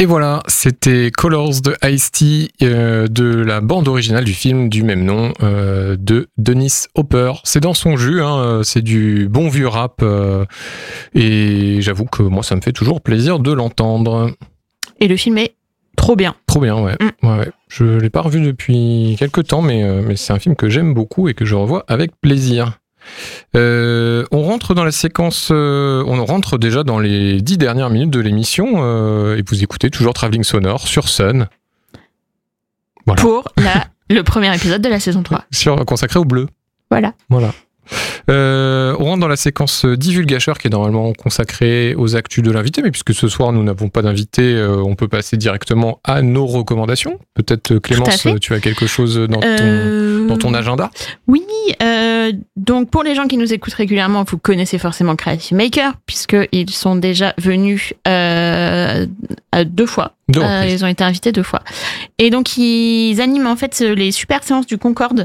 Et voilà, c'était Colors de Ice-T, de la bande originale du film du même nom, de Dennis Hopper. C'est dans son jus, hein, c'est du bon vieux rap, et j'avoue que moi ça me fait toujours plaisir de l'entendre. Et le film est trop bien. Trop bien, ouais. Ouais. Je l'ai pas revu depuis quelques temps, mais c'est un film que j'aime beaucoup et que je revois avec plaisir. On rentre dans la séquence, on rentre déjà dans les 10 dernières minutes de l'émission, et vous écoutez toujours Travelling Sonore sur Sun. Voilà. Pour le premier épisode de la saison 3. Consacré au bleu. Voilà. On rentre dans la séquence divulgateur qui est normalement consacrée aux actus de l'invité, mais puisque ce soir nous n'avons pas d'invité, on peut passer directement à nos recommandations. Peut-être Clémence, tu as quelque chose dans ton agenda ? Oui, donc pour les gens qui nous écoutent régulièrement, vous connaissez forcément Creative Maker, puisqu'ils sont déjà venus à 2 fois. Ils ont été invités 2 fois. Et donc, ils animent en fait les super séances du Concorde.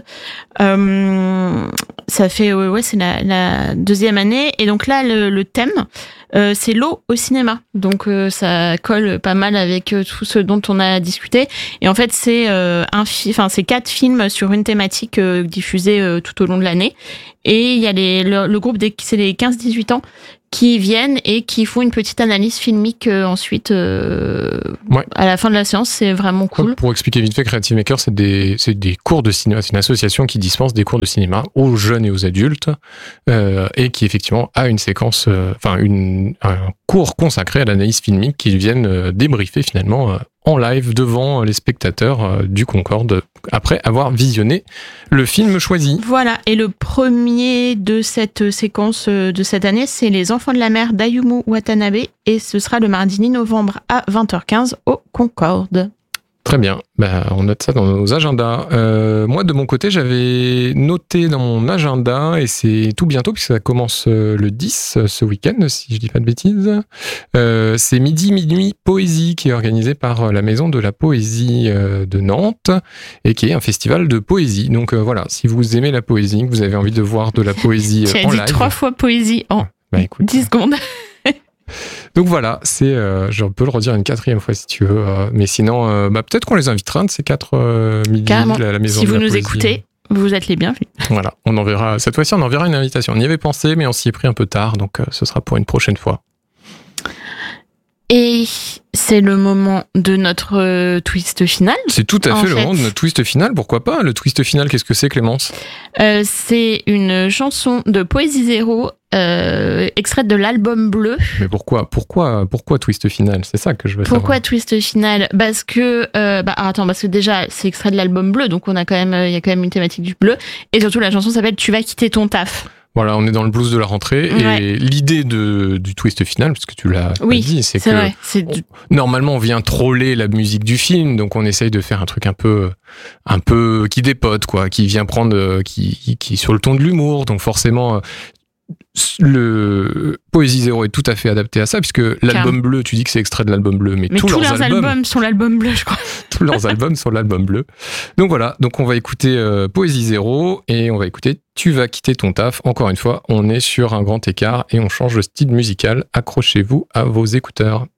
Ça fait, c'est la 2e année. Et donc là, le thème, c'est l'eau au cinéma. Donc, ça colle pas mal avec tout ce dont on a discuté. Et en fait, c'est c'est 4 films sur une thématique diffusée tout au long de l'année. Et il y a le groupe c'est les 15-18 ans qui viennent et qui font une petite analyse filmique ensuite à la fin de la séance. C'est vraiment cool. Pour expliquer vite fait, Creative Maker, c'est des cours de cinéma. C'est une association qui dispense des cours de cinéma aux jeunes et aux adultes, et qui effectivement a une séquence, un cours consacré à l'analyse filmique qu'ils viennent débriefer finalement en live devant les spectateurs du Concorde après avoir visionné le film choisi. Voilà, et le premier de cette séquence de cette année, c'est Les Enfants de la mer d'Ayumu Watanabe, et ce sera le mardi 10 novembre à 20h15 au Concorde. Très bien, on note ça dans nos agendas. Moi, de mon côté, j'avais noté dans mon agenda, et c'est tout bientôt, puisque ça commence le 10, ce week-end, si je dis pas de bêtises. C'est Midi Minuit Poésie, qui est organisé par la Maison de la Poésie de Nantes, et qui est un festival de poésie. Donc voilà, si vous aimez la poésie, que vous avez envie de voir de la poésie en live... Tu as dit 3 fois poésie en 10 secondes. Donc voilà, je peux le redire une 4e fois si tu veux, mais sinon, peut-être qu'on les invitera de ces 4 midi à la Maison de la Poésie. Si vous nous écoutez, vous êtes les bienvenus. Voilà, cette fois-ci on enverra une invitation. On y avait pensé, mais on s'y est pris un peu tard, donc ce sera pour une prochaine fois. Et c'est le moment de notre twist final. C'est tout à fait le moment de notre twist final, pourquoi pas ? Le twist final, qu'est-ce que c'est, Clémence ? C'est une chanson de Poésie Zéro, extraite de l'album Bleu. Mais pourquoi twist final ? C'est ça que je veux savoir. Pourquoi twist final ? Parce que déjà c'est extrait de l'album Bleu, donc il y a quand même une thématique du bleu, et surtout la chanson s'appelle Tu vas quitter ton taf. Voilà, on est dans le blues de la rentrée, et l'idée du twist final, parce que tu l'as dit, c'est que vrai. Normalement on vient troller la musique du film, donc on essaye de faire un truc un peu qui dépote, quoi, qui vient prendre, qui est sur le ton de l'humour, donc forcément le Poésie Zéro est tout à fait adapté à ça, puisque l'album Bleu, tu dis que c'est extrait de l'album Bleu, mais tous leurs albums sont l'album Bleu, je crois. Tous leurs albums sont l'album Bleu. Donc voilà, donc on va écouter Poésie Zéro, et on va écouter Tu vas quitter ton taf. Encore une fois, on est sur un grand écart et on change de style musical. Accrochez-vous à vos écouteurs.